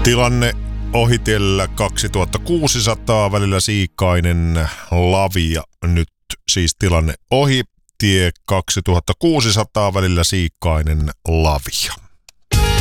Tilanne ohitiellä 2600 välillä Siikainen Lavia. Nyt siis tilanne ohi tie 2600 välillä Siikainen Lavia.